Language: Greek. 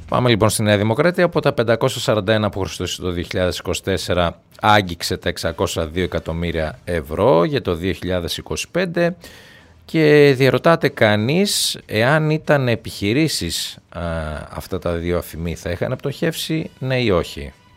Πάμε λοιπόν στη Νέα Δημοκρατία. Από τα 541 που χρωστούσε το 2024 άγγιξε τα 602 εκατομμύρια ευρώ για το 2025 και διαρωτάται κανείς εάν ήταν επιχειρήσεις αυτά τα δύο αφημί θα είχαν πτωχεύσει, ναι ή όχι.